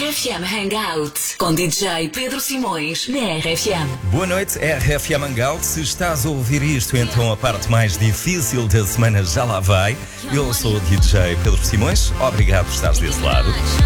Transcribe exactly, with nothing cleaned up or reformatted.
R F M Hangout com D J Pedro Simões na R F M. Boa noite, R F M Hangout. Se estás a ouvir isto, então a parte mais difícil da semana já lá vai. Eu sou o D J Pedro Simões. Obrigado por estares desse lado.